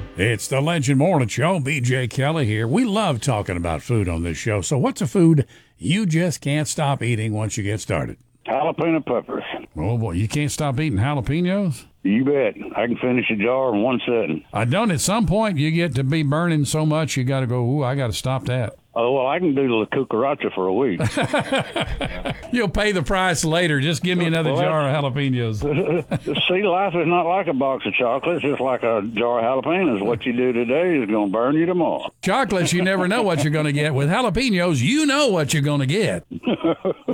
It's the Legend Morning Show. BJ Kelly here. We love talking about food on this show. So what's a food you just can't stop eating once you get started? Jalapeno peppers. Oh, boy. You can't stop eating jalapenos? You bet. I can finish a jar in one sitting. I don't. At some point, you get to be burning so much, you got to go, ooh, I got to stop that. Oh, well, I can do the cucaracha for a week. You'll pay the price later. Just give me another jar of jalapenos. See, life is not like a box of chocolates. It's like a jar of jalapenos. What you do today is going to burn you tomorrow. Chocolates, you never know what you're going to get. With jalapenos, you know what you're going to get.